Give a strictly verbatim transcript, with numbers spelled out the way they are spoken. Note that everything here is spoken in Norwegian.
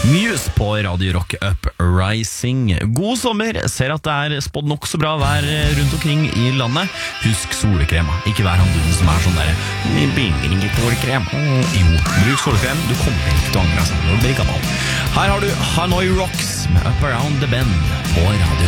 Muse på Radio Rock Uprising. God sommer, ser at det er spådd nok så bra vær rundt omkring i landet. Husk solekrem, ikke vær han duden som er sånn der Vi binder ikke solekrem. Jo, bruk solekrem, du kommer ikke til å angre. Nå blir gammel. Her har du Hanoi Rocks med Up Around the Bend på Radio